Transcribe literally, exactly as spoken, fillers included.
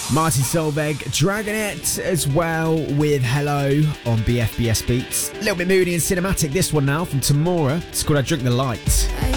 Martin Solveig, Dragonette as well with Hello on B F B S Beats. A little bit moody and cinematic this one now from Tamora. It's called I Drink the Light.